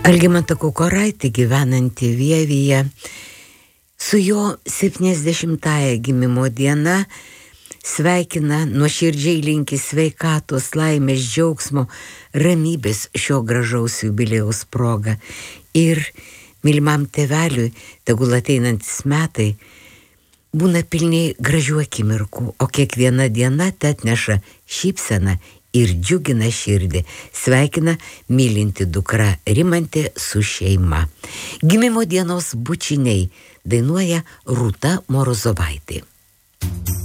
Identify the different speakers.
Speaker 1: Algimantą Kukoraitį gyvenantį Vievyje su jo 70-ąja gimimo diena sveikina, nuoširdžiai linki sveikatos, laimės, džiaugsmo, ramybės šio gražaus jubiliejaus proga. Ir mylimam tėveliui, tegul ateinantis metai būna pilni gražių akimirkų, o kiekviena diena te atneša šypseną ir džiugina širdį. Sveikina mylinti dukra Rimantė su šeima. Gimimo dienos bučiniai dainuoja Rūta Morozovaitė.